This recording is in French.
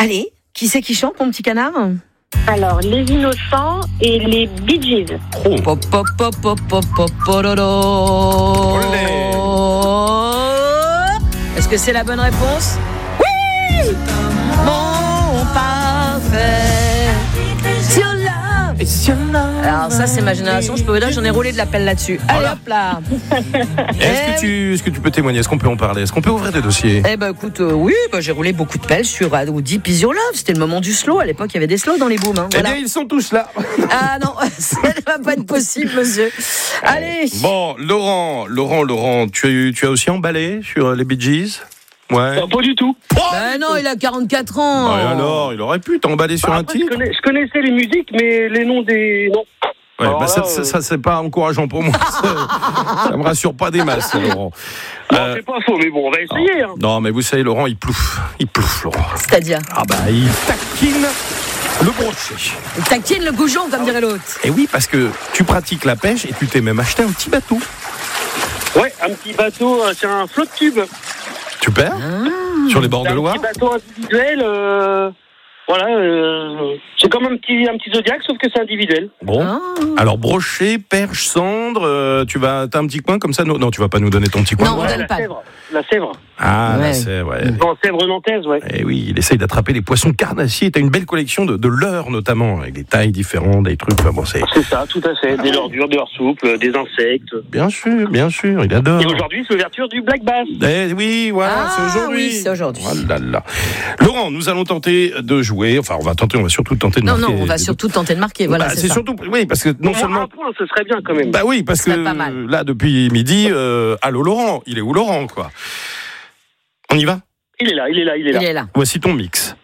Allez, qui c'est qui chante, mon petit canard? Alors, Les Innocents et les Bee Gees. Oh. Pop, pop, pop, pop, pop, pop, pololo. Est-ce que c'est la bonne réponse? Oui! Mon parfait. Alors ça, c'est ma génération. Je peux vous dire que j'en ai roulé de la pelle là-dessus. Allez, hop là. Est-ce que tu peux témoigner? Est-ce qu'on peut en parler? Est-ce qu'on peut ouvrir des dossiers? Eh ben écoute, oui, j'ai roulé beaucoup de pelles sur Deep Is Your Love. C'était le moment du slow. À l'époque, il y avait des slows dans les booms. Hein. Voilà. Eh bien, ils sont tous là. Ah non, ça ne va pas être possible, monsieur. Allez. Bon, Laurent, tu as aussi emballé sur les Bee Gees? Ouais. Pas du tout. Ben non, il a 44 ans. Bah, alors, il aurait pu t'emballer sur un Après, titre. je connaissais les musiques, mais les noms des... Non. Ouais, Alors bah là, ça c'est pas encourageant pour moi. Ça me rassure pas des masses, Laurent. Non, c'est pas faux, mais bon, on va essayer. Hein. Non, mais vous savez, Laurent, il plouffe, Laurent. C'est-à-dire, Ah bah, il taquine le brochet. il taquine le goujon, comme dirait l'autre. Et oui, parce que tu pratiques la pêche et tu t'es même acheté un petit bateau. Ouais, un petit bateau, c'est un flotte tube. Super. Sur les bords C'est de un Loire. petit bateau individuel. Voilà, c'est comme un petit Zodiac, sauf que c'est individuel. Bon. Ah. Alors brochet, perche, cendre. T'as un petit coin comme ça? Non, tu vas pas nous donner ton petit coin. Non, on Ouais, donne la pas. Sèvre. La Sèvre. Ah, Ouais. là c'est ouais. En Sèvre nantaise, ouais. Eh oui, il essaye d'attraper les poissons carnassiers. T'as une belle collection de leurres notamment, avec des tailles différentes, des trucs. Enfin, bon, c'est C'est ça, tout à fait. Des leurres dures, des leurres souples, des insectes. bien sûr, il adore. Et aujourd'hui, c'est l'ouverture du Black Bass. Eh oui, voilà, c'est aujourd'hui. Oui, c'est aujourd'hui. Oh là là. Laurent, nous allons tenter de jouer. Enfin, on va surtout tenter de Non, marquer. on va surtout tenter de marquer. Voilà, Bah, c'est c'est ça. surtout, oui, parce que non Pour seulement. un point, ce serait bien quand même. Bah oui, parce Ce serait que pas mal. là, depuis midi, allô Laurent, il est où Laurent, quoi? On y va? Il est là. Il est là. Voici ton mix.